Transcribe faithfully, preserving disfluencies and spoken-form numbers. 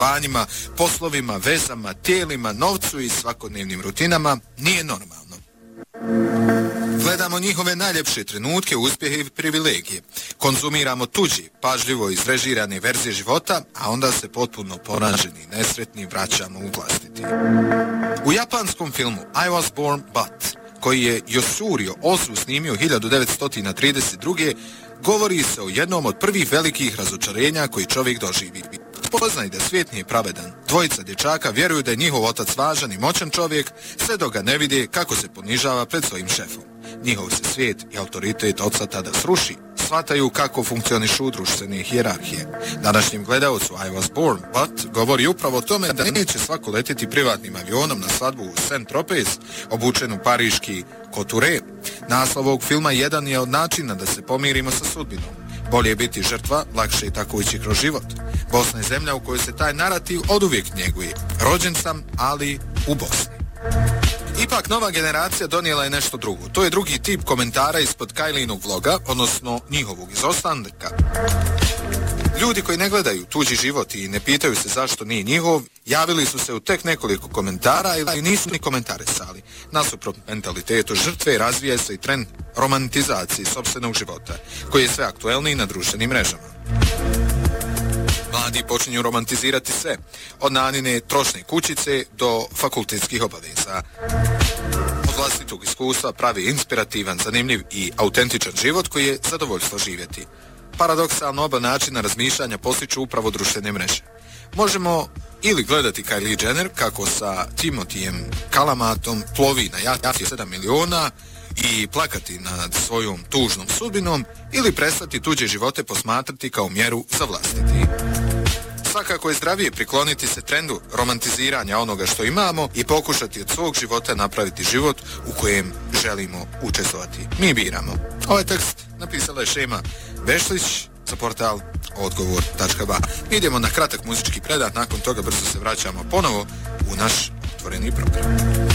vanjima, poslovima, vezama, tijelima, novcu i svakodnevnim rutinama nije normalno. Gledamo njihove najljepše trenutke, uspjehe i privilegije. Konzumiramo tuđi, pažljivo izrežirane verzije života, a onda se potpuno poraženi i nesretni vraćamo u vlastiti. U japanskom filmu I Was Born But, koji je Yosurio Ozu snimio hiljadu devetsto trideset druge. govori se o jednom od prvih velikih razočarenja koji čovjek doživi. Poznaj da svijet nije pravedan. Dvojica dječaka vjeruju da je njihov otac važan i moćan čovjek, sve dok ga ne vide kako se ponižava pred svojim šefom. Njihov se svijet i autoritet oca tada sruši. Shvataju kako funkcionišu društvene hijerarhije. Današnjem gledalcu I Was Born But govori upravo o tome da neće svako letjeti privatnim avionom na svadbu u Saint-Tropez, obučen u pariški couture. Naslov ovog filma jedan je od načina da se pomirimo sa sudbinom. Bolje je biti žrtva, lakše je tako ići kroz život. Bosna je zemlja u kojoj se taj narativ oduvijek njeguje. Rođen sam, ali u Bosni. Ipak nova generacija donijela je nešto drugo. To je drugi tip komentara ispod Kajlinog vloga, odnosno njihovog izostanka. Ljudi koji ne gledaju tuđi život i ne pitaju se zašto nije njihov, javili su se u tek nekoliko komentara ili nisu ni komentarisali. Nasuprot mentalitetu žrtve razvija se i trend romantizacije sopstvenog života, koji je sve aktuelniji na društvenim mrežama. Mladi počinju romantizirati sve, od nanine trošne kućice do fakultetskih obaveza. Od vlastitog iskustva pravi inspirativan, zanimljiv i autentičan život koji je zadovoljstvo živjeti. Paradoksalno oba načina razmišljanja postiču upravo društvene mreže. Možemo ili gledati Kylie Jenner kako sa Timothyjem Kalamatom plovi na jahti sedam miliona i plakati nad svojom tužnom sudbinom, ili prestati tuđe živote posmatrati kao mjeru za vlastiti. Svakako je zdravije prikloniti se trendu romantiziranja onoga što imamo i pokušati od svog života napraviti život u kojem želimo učestvovati. Mi biramo. Ovaj tekst napisala je Šema Vešlić za portal odgovor tačka ba. Mi idemo na kratak muzički predah, nakon toga brzo se vraćamo ponovo u naš otvoreni program.